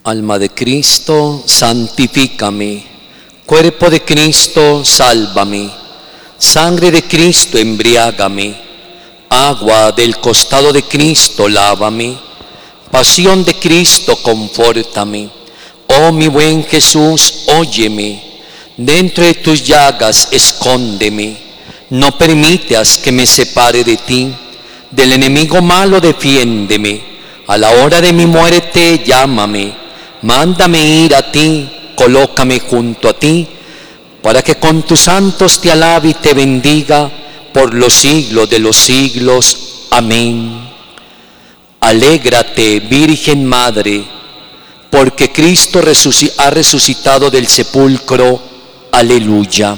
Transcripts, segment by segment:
Alma de Cristo, santifícame. Cuerpo de Cristo, sálvame. Sangre de Cristo, embriágame. Agua del costado de Cristo, lávame. Pasión de Cristo, confórtame. Oh mi buen Jesús, óyeme. Dentro de tus llagas, escóndeme. No permitas que me separe de ti. Del enemigo malo, defiéndeme. A la hora de mi muerte, llámame. Mándame ir a ti, colócame junto a ti, para que con tus santos te alabe y te bendiga por los siglos de los siglos. Amén. Alégrate, Virgen Madre, porque Cristo ha resucitado del sepulcro. Aleluya.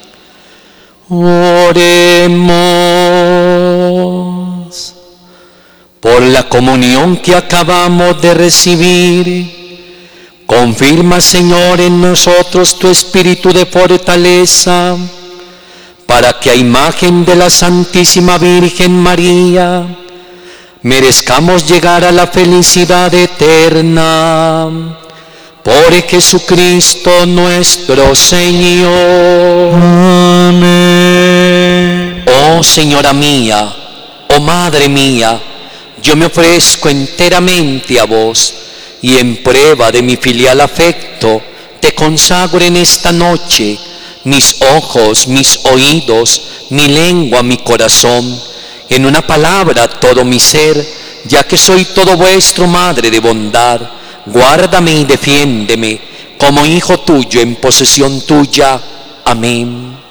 Oremos. Por la comunión que acabamos de recibir, confirma, Señor, en nosotros tu espíritu de fortaleza, para que a imagen de la Santísima Virgen María merezcamos llegar a la felicidad eterna. Por Jesucristo nuestro Señor. Amén. Oh Señora mía, oh Madre mía, yo me ofrezco enteramente a vos, y en prueba de mi filial afecto, te consagro en esta noche mis ojos, mis oídos, mi lengua, mi corazón, en una palabra todo mi ser, ya que soy todo vuestro, Madre de bondad. Guárdame y defiéndeme como hijo tuyo en posesión tuya. Amén.